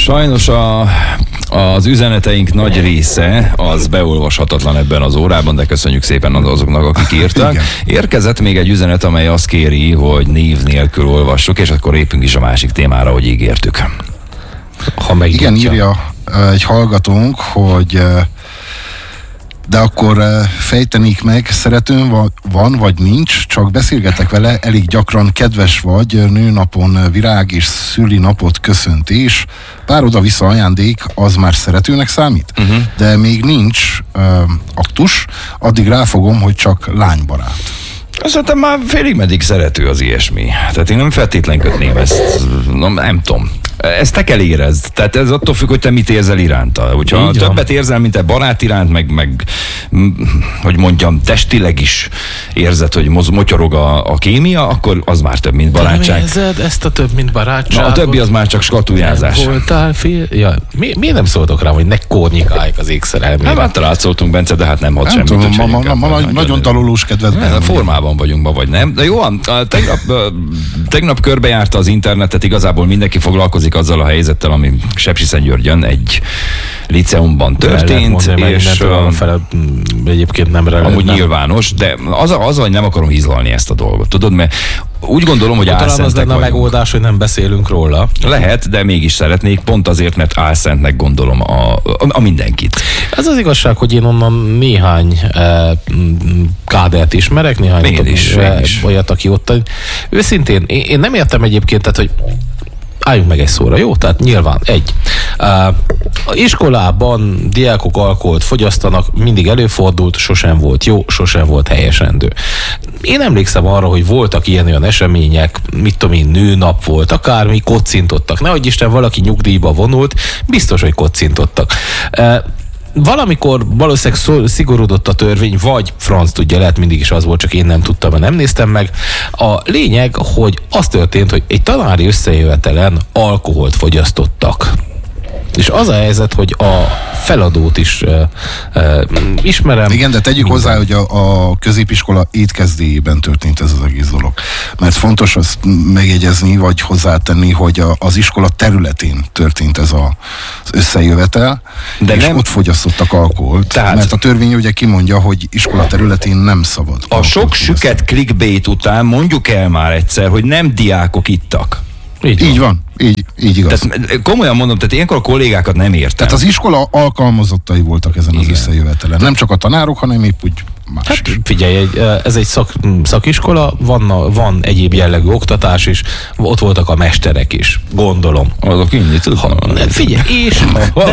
Sajnos az üzeneteink nagy része az beolvashatatlan ebben az órában, de köszönjük szépen azoknak, akik írtak. Érkezett még egy üzenet, amely azt kéri, hogy név nélkül olvassuk, és akkor lépünk is a másik témára, hogy ígértük. Igen, írja egy hallgatónk, hogy de akkor fejtenék meg, szeretőm van vagy nincs, csak beszélgetek vele, elég gyakran kedves vagy, nőnapon virág és szülinapot köszöntés, pár oda-vissza ajándék, az már szeretőnek számít? De még nincs aktus, addig ráfogom, hogy csak lánybarát. Szerintem már félig meddig szerető az ilyesmi. Tehát én nem feltétlen kötném ezt, nem tudom. Ezt te kell érezd. Tehát ez attól függ, hogy te mit érzel iránta. Hogyha többet érzel, mint te barát iránt, meg hogy mondjam, testileg is érzed, hogy motyorog a kémia, akkor az már több, mint barátság. Nem érzed ezt a több, mint barátság? A többi az már csak skatujázás. Voltál miért nem szóltok rám, hogy ne kórnyikáljuk az ékszerelmére? Hát rátszóltunk, Bence, de hát nem hat semmit. Ma nagyon dalolós kedvedben. Formában vagyunk, vagy nem. De jó, tegnap körbejárta az internetet, igazából mindenki foglalkozik azzal a helyzettel, ami Sepsiszentgyörgyön egy liceumban történt, és egyébként nem amúgy nyilvános, de az, hogy nem akarom hízlalni ezt a dolgot, tudod, mert úgy gondolom, hogy álszentek talán az lenne a megoldás, hogy nem beszélünk róla. Lehet, de mégis szeretnék, pont azért, mert álszentnek gondolom a mindenkit. Ez az igazság, hogy én onnan néhány kádert ismerek, néhány olyat, aki ott. Őszintén, én nem értem egyébként, tehát, hogy álljunk meg egy szóra, jó? Tehát nyilván a iskolában diákok alkoholt fogyasztanak, mindig előfordult, sosem volt jó, sosem volt helyesendő. Én emlékszem arra, hogy voltak ilyen-olyan események, mit tudom én, nőnap volt, akármi, kocintottak. Nehogy Isten valaki nyugdíjba vonult, biztos, hogy kocintottak. Valamikor valószínűleg szigorodott a törvény, vagy franc tudja, lehet mindig is az volt, csak én nem tudtam, mert nem néztem meg. A lényeg, hogy az történt, hogy egy tanári összejövetelen alkoholt fogyasztottak. És az a helyzet, hogy a feladót is ismerem. Igen, de tegyük hozzá, hogy a középiskola étkezdéjében történt ez az egész dolog. Mert fontos azt megjegyezni, vagy hozzátenni, hogy az iskola területén történt ez az összejövetel, de és nem ott fogyasztottak alkoholt. Tehát, mert a törvény ugye kimondja, hogy iskola területén nem szabad. A sok süket clickbait után mondjuk el már egyszer, hogy nem diákok ittak. Így van. Így igaz. Tehát komolyan mondom, tehát ilyenkor a kollégákat nem értem. Tehát az iskola alkalmazottai voltak ezen az összejövetelen. Nem csak a tanárok, hanem épp úgy más. Hát figyelj, ez egy szakiskola, van egyéb jellegű oktatás is, ott voltak a mesterek is, gondolom. Azok inni, tudom. Figyelj, és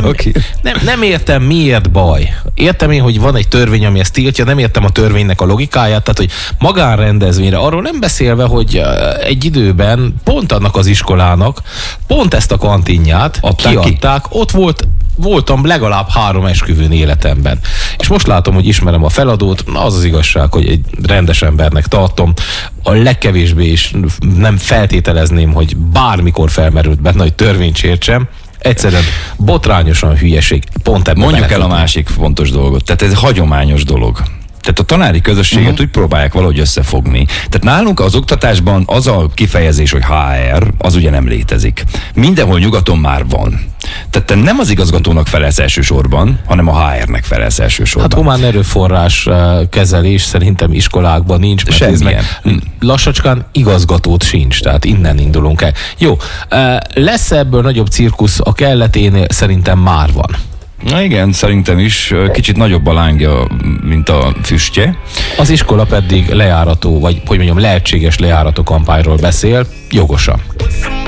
nem értem, miért baj. Értem én, hogy van egy törvény, ami ezt tiltja, nem értem a törvénynek a logikáját, tehát hogy magánrendezvényre, arról nem beszélve, hogy egy időben pont annak az iskolának pont ezt a kantinját kiadták, ott voltam legalább 3 esküvőn életemben. És most látom, hogy ismerem a feladót, az az igazság, hogy egy rendes embernek tartom. A legkevésbé is nem feltételezném, hogy bármikor felmerült benne, hogy törvényt sértsem. Egyszerűen botrányosan hülyeség. Pont ebben mondjuk el a másik fontos dolgot. Tehát ez hagyományos dolog. Tehát a tanári közösséget úgy próbálják valahogy összefogni. Tehát nálunk az oktatásban az a kifejezés, hogy HR, az ugye nem létezik. Mindenhol nyugaton már van. Tehát te nem az igazgatónak felelsz elsősorban, hanem a HR-nek felelsz elsősorban. Hát humán erőforrás kezelés szerintem iskolákban nincs. Semmilyen. Lassacskán igazgatót sincs, tehát innen indulunk el. Jó, lesz ebből nagyobb cirkusz a kelleténél? Szerintem már van. Na igen, szerintem is kicsit nagyobb a lángja, mint a füstje. Az iskola pedig lejárató, vagy hogy mondjam, lehetséges lejárató kampányról beszél, jogosan.